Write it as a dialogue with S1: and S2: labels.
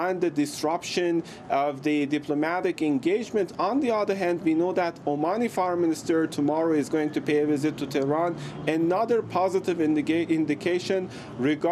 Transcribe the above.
S1: and the disruption of the diplomatic engagement. On the other hand, we know that Omani Foreign Minister tomorrow is going to pay a visit to Tehran, another positive indication regarding